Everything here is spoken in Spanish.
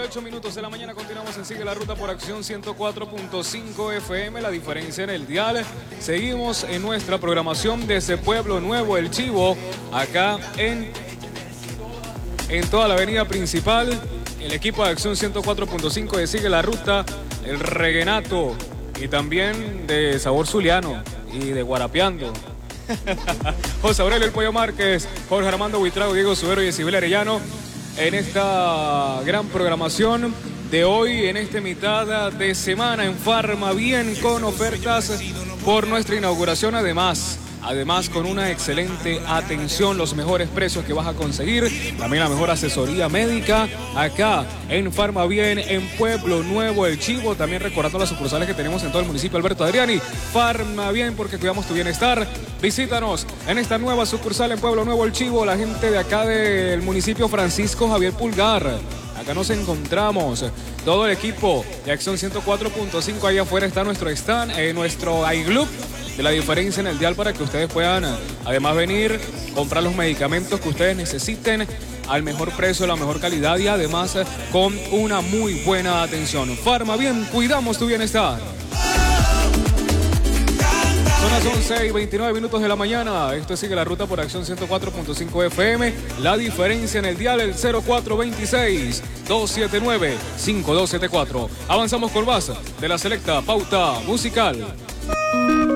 38 minutos de la mañana continuamos en Sigue la Ruta por Acción 104.5 FM, la diferencia en el dial. Seguimos en nuestra programación desde Pueblo Nuevo, El Chivo, acá en toda la avenida principal. El equipo de Acción 104.5 de Sigue la Ruta, el Reguenato y también de Sabor Zuliano y de Guarapeando. José Aurelio El Pollo Márquez, Jorge Armando Buitrago, Diego Subero y Esibel Arellano en esta gran programación de hoy, en esta mitad de semana en Farma Bien, con ofertas por nuestra inauguración, además con una excelente atención, los mejores precios que vas a conseguir, también la mejor asesoría médica acá en Farma Bien, en Pueblo Nuevo, El Chivo, también recordando las sucursales que tenemos en todo el municipio. Alberto Adriani, Farma Bien, porque cuidamos tu bienestar. Visítanos en esta nueva sucursal en Pueblo Nuevo, El Chivo, la gente de acá del municipio Francisco Javier Pulgar. Acá nos encontramos, todo el equipo de Acción 104.5, allá afuera está nuestro stand, nuestro iGlub de la diferencia en el dial, para que ustedes puedan además venir, comprar los medicamentos que ustedes necesiten al mejor precio, la mejor calidad y además con una muy buena atención. Farma Bien, cuidamos tu bienestar. Son las 11:29 minutos de la mañana. Esto Sigue la Ruta por Acción 104.5 FM. La diferencia en el dial, el 0426-279-5274. Avanzamos con más de la selecta pauta musical.